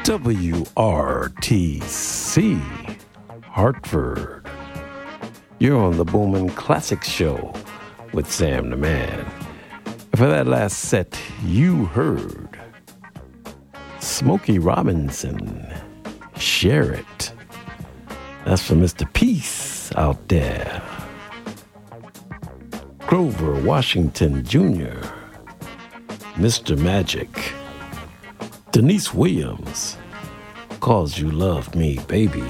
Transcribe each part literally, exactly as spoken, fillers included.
W R T C, Hartford. You're on the Boomin' Classics Show with Sam the Man. For that last set, you heard Smokey Robinson, Share It. That's for Mister Peace out there. Grover Washington Junior, Mister Magic. Denise Williams, Cause You Love Me, Baby.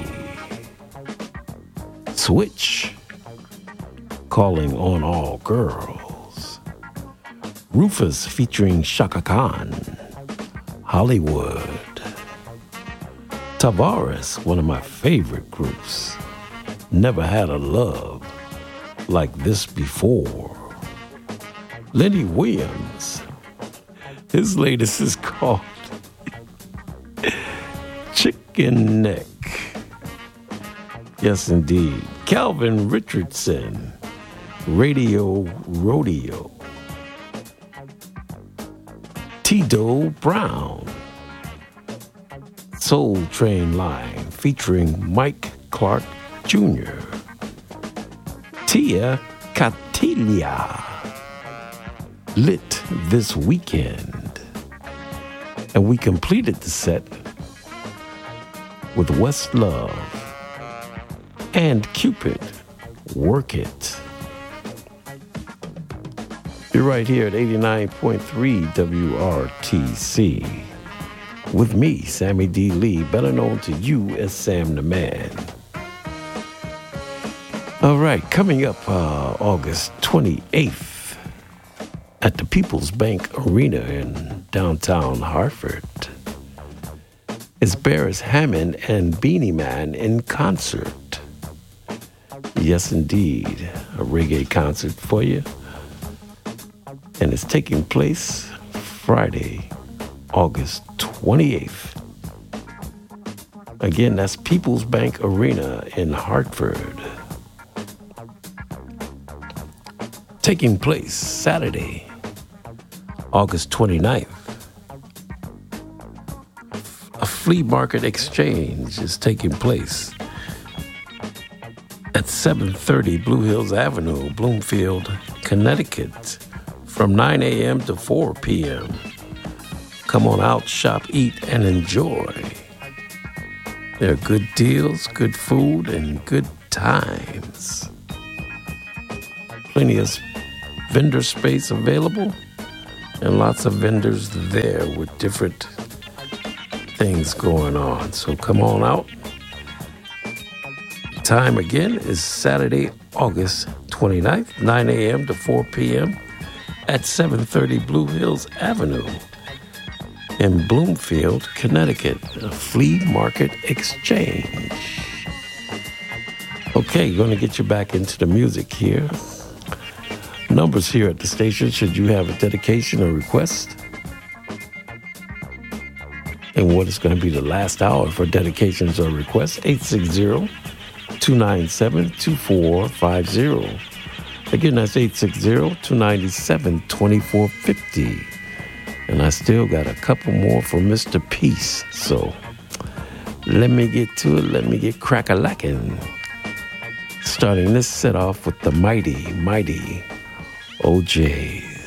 Switch, Calling on All Girls. Rufus featuring Shaka Khan, Hollywood. Tavares, one of my favorite groups, Never Had a Love Like This Before. Lenny Williams, his latest is called Chicken Neck. Yes, indeed. Calvin Richardson, Radio Rodeo. Tito Brown, Soul Train Line, featuring Mike Clark Junior Tia Catilia, Lit This Weekend. And we completed the set with Westlove and Cupid, Work It. You're right here at eighty-nine point three W R T C with me, Sammy D. Lee, better known to you as Sam the Man. All right, coming up uh, August twenty-eighth at the People's Bank Arena in downtown Hartford is Beres Hammond and Beanie Man in concert. Yes, indeed, a reggae concert for you. And it's taking place Friday, August twenty-eighth. Again, that's People's Bank Arena in Hartford. Taking place Saturday, August twenty-ninth. A flea market exchange is taking place at seven thirty Blue Hills Avenue, Bloomfield, Connecticut, from nine a.m. to four p.m. Come on out, shop, eat, and enjoy. There are good deals, good food, and good times. Plenty of vendor space available, and lots of vendors there with different things going on. So come on out. Time again is Saturday, August twenty-ninth, nine a.m. to four p.m. at seven thirty Blue Hills Avenue in Bloomfield, Connecticut, a flea market exchange. Okay, going to get you back into the music here. Numbers here at the station, should you have a dedication or request. And what is going to be the last hour for dedications or requests, eight six zero, two nine seven, two four five zero. Again, that's eight six zero, two nine seven, two four five zero. And I still got a couple more for Mister Peace. So let me get to it. Let me get crack-a-lackin'. Starting this set off with the mighty, mighty O Js.